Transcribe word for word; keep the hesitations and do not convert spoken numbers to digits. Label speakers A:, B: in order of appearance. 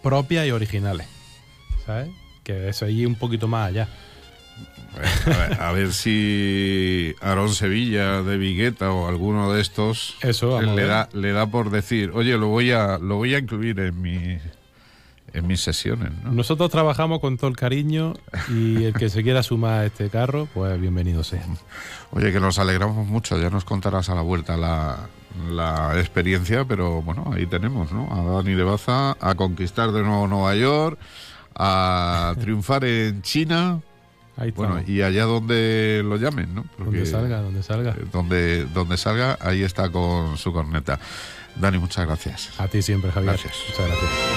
A: propias y originales, ¿sabes? Que eso ahí un poquito más allá.
B: A ver, a ver si Aarón Sevilla de Vigueta o alguno de estos
A: Eso, vamos
B: le
A: a ver.
B: da le da por decir, oye, lo voy a lo voy a incluir en mi en mis sesiones, ¿no?
A: Nosotros trabajamos con todo el cariño y el que se quiera sumar a este carro, pues bienvenido sea.
B: Oye, que nos alegramos mucho, ya nos contarás a la vuelta la, la experiencia, pero bueno, ahí tenemos, ¿no? A Dani de Baza a conquistar de nuevo Nueva York, a triunfar en China,
A: Ahí estamos.
B: bueno, y allá donde lo llamen, ¿no? Porque
A: donde salga, donde salga.
B: eh, donde, donde salga, ahí está con su corneta. Dani, muchas gracias.
A: A ti siempre, Javier.
B: Gracias.
A: Muchas gracias.